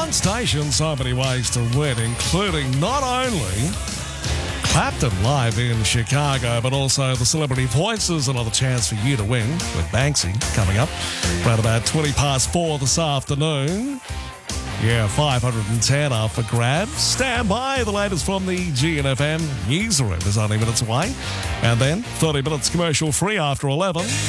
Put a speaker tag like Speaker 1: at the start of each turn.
Speaker 1: One station, so many ways to win, including not only Clapton live in Chicago, but also the Celebrity Voices, another chance for you to win with Banksy coming up around about 4 this afternoon. Yeah, 510 are for grabs. Stand by. The latest from the GNFM newsroom is only minutes away. And then 30 minutes commercial free after 11.